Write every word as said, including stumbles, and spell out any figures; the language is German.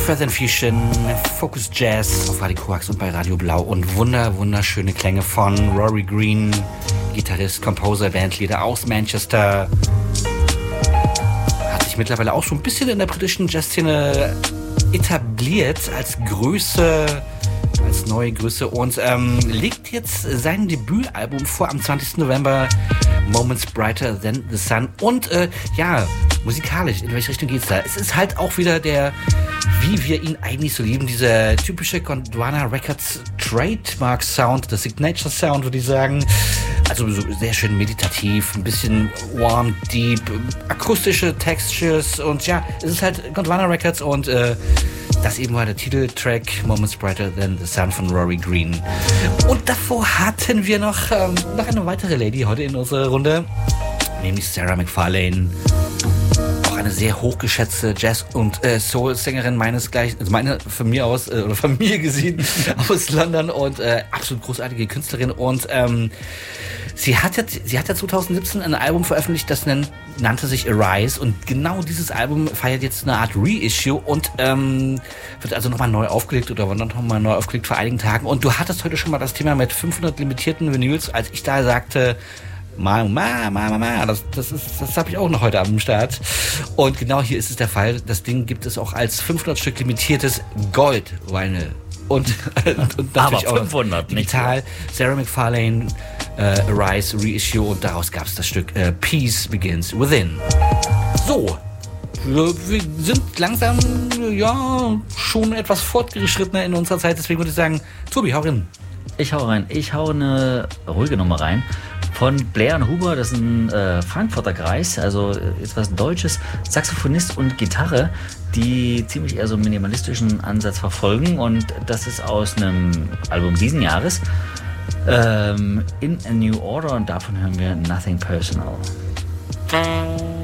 Feather and Fusion, Focus Jazz auf Radio Koax und bei Radio Blau und wunder, wunderschöne Klänge von Rory Green, Gitarrist, Composer, Bandleader aus Manchester. Hat sich mittlerweile auch schon ein bisschen in der britischen Jazzszene etabliert als Größe, als neue Größe und ähm, legt jetzt sein Debütalbum vor am zwanzigsten November, Moments Brighter Than the Sun. Und äh, ja, musikalisch, in welche Richtung geht's da? Es ist halt auch wieder der, wie wir ihn eigentlich so lieben, dieser typische Gondwana Records Trademark Sound, der Signature Sound, würde ich sagen. Also so sehr schön meditativ, ein bisschen warm, deep, akustische Textures und ja, es ist halt Gondwana Records und äh, das eben war der Titeltrack Moments Brighter Than the Sun von Rory Green. Und davor hatten wir noch, ähm, noch eine weitere Lady heute in unserer Runde, nämlich Sarah McFarlane. Auch eine sehr hochgeschätzte Jazz- und äh, Soul-Sängerin meinesgleichen, also meine von mir aus, äh, oder von mir gesehen, aus London und äh, absolut großartige Künstlerin. Und ähm, sie hat jetzt, sie hat ja zwanzig siebzehn ein Album veröffentlicht, das nennt, nannte sich Arise und genau dieses Album feiert jetzt eine Art Reissue und ähm, wird also nochmal neu aufgelegt oder wird nochmal neu aufgelegt vor einigen Tagen. Und du hattest heute schon mal das Thema mit fünfhundert limitierten Vinyls, als ich da sagte, Ma, ma, ma, ma, ma, das, das, ist, das habe ich auch noch heute am Start. Und genau hier ist es der Fall. Das Ding gibt es auch als fünfhundert Stück limitiertes Gold-Vinyl. Und, und natürlich aber fünfhundert, auch digital. Sarah McFarlane, äh, Arise, Reissue und daraus gab es das Stück äh, Peace Begins Within. So, wir, wir sind langsam, ja, schon etwas fortgeschrittener in unserer Zeit. Deswegen würde ich sagen, Tobi, hau rein. Ich hau rein. Ich hau eine ruhige Nummer rein. Von Blair und Huber, das ist ein äh, Frankfurter Kreis, also ist was Deutsches, Saxophonist und Gitarre, die ziemlich eher so einen minimalistischen Ansatz verfolgen und das ist aus einem Album diesen Jahres, ähm, In a New Order und davon hören wir Nothing Personal.